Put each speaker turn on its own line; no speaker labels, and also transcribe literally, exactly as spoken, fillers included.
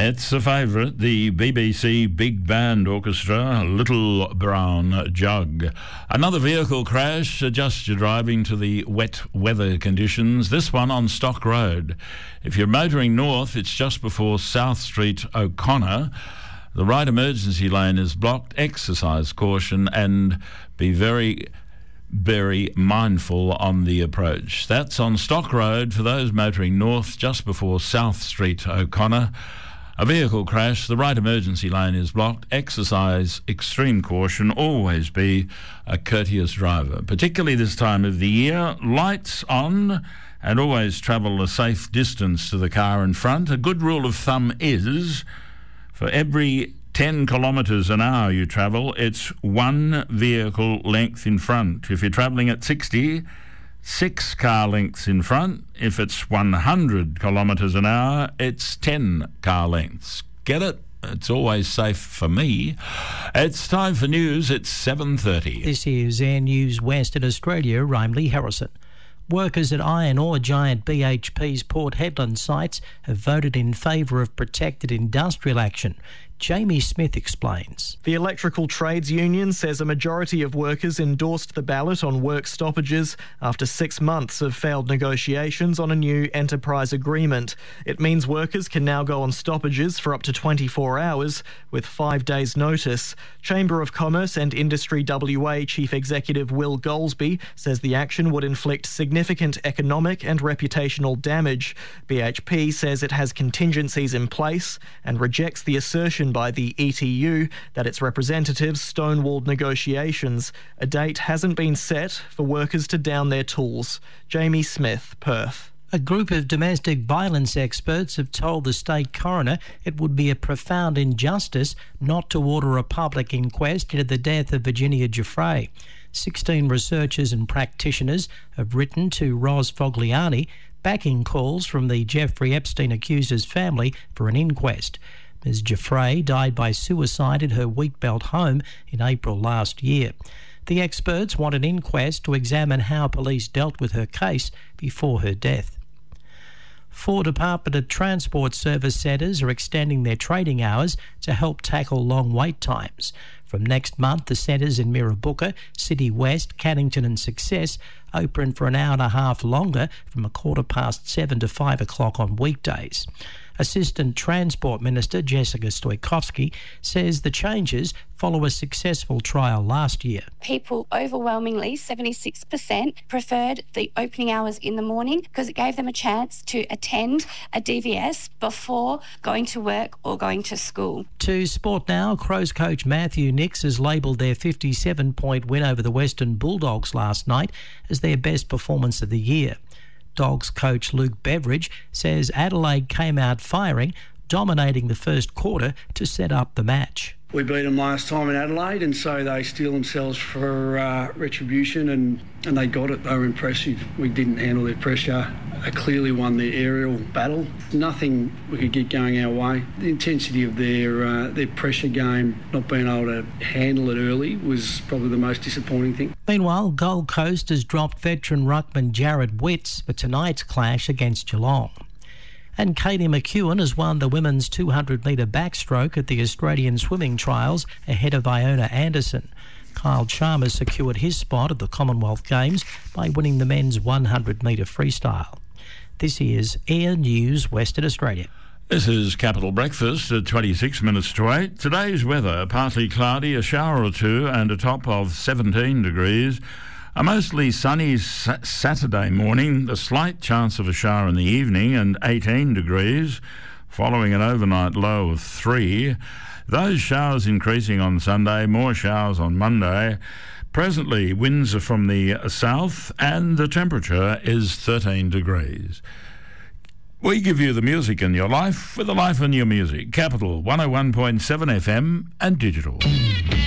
It's a favourite, the B B C Big Band Orchestra, Little Brown Jug. Another vehicle crash, adjust your driving to the wet weather conditions, this one on Stock Road. If you're motoring north, it's just before South Street, O'Connor. The right emergency lane is blocked, exercise caution and be very... very mindful on the approach. That's on Stock Road for those motoring north just before South Street, O'Connor. A vehicle crash, the right emergency lane is blocked. Exercise extreme caution. Always be a courteous driver, particularly this time of the year. Lights on and always travel a safe distance to the car in front. A good rule of thumb is for every ten kilometres an hour you travel, it's one vehicle length in front. If you're travelling at sixty, six car lengths in front. If it's one hundred kilometres an hour, it's ten car lengths. Get it? It's always safe for me. It's time for news. It's seven thirty.
This is Air News Western Australia. I'm Lee Harrison. Workers at iron ore giant B H P's Port Hedland sites have voted in favour of protected industrial action. Jamie Smith explains.
The Electrical Trades Union says a majority of workers endorsed the ballot on work stoppages after six months of failed negotiations on a new enterprise agreement. It means workers can now go on stoppages for up to twenty-four hours with five days' notice. Chamber of Commerce and Industry W A Chief Executive Will Goldsby says the action would inflict significant economic and reputational damage. B H P says it has contingencies in place and rejects the assertion by the E T U that its representatives stonewalled negotiations. A date hasn't been set for workers to down their tools. Jamie Smith, Perth.
A group of domestic violence experts have told the state coroner it would be a profound injustice not to order a public inquest into the death of Virginia Giuffre. Sixteen researchers and practitioners have written to Ros Fogliani backing calls from the Jeffrey Epstein accuser's family for an inquest. Miz Giuffre died by suicide at her Wheatbelt home in April last year. The experts want an inquest to examine how police dealt with her case before her death. Four Department of Transport service centres are extending their trading hours to help tackle long wait times. From next month, the centres in Mirrabooka, City West, Cannington and Success open for an hour and a half longer from a quarter past seven to five o'clock on weekdays. Assistant Transport Minister Jessica Stoikovsky says the changes follow a successful trial last year.
People overwhelmingly, seventy-six percent, preferred the opening hours in the morning because it gave them a chance to attend a D V S before going to work or going to school.
To sport now, Crows coach Matthew Nix has labelled their fifty-seven point win over the Western Bulldogs last night as their best performance of the year. Dogs coach Luke Beveridge says Adelaide came out firing, dominating the first quarter to set up the match.
We beat them last time in Adelaide, and so they steel themselves for uh, retribution, and, and they got it. They were impressive. We didn't handle their pressure. They clearly won the aerial battle. Nothing we could get going our way. The intensity of their uh, their pressure game, not being able to handle it early, was probably the most disappointing thing.
Meanwhile, Gold Coast has dropped veteran ruckman Jared Witts for tonight's clash against Geelong. And Katie McEwen has won the women's two hundred metre backstroke at the Australian Swimming Trials ahead of Iona Anderson. Kyle Chalmers secured his spot at the Commonwealth Games by winning the men's one hundred metre freestyle. This is Air News Western Australia.
This is Capital Breakfast at twenty-six minutes to eight. Today's weather, partly cloudy, a shower or two and a top of seventeen degrees. A mostly sunny sa- Saturday morning, a slight chance of a shower in the evening and eighteen degrees, following an overnight low of three. Those showers increasing on Sunday, more showers on Monday. Presently, winds are from the south and the temperature is thirteen degrees. We give you the music in your life with the life in your music. Capital one oh one point seven F M and digital.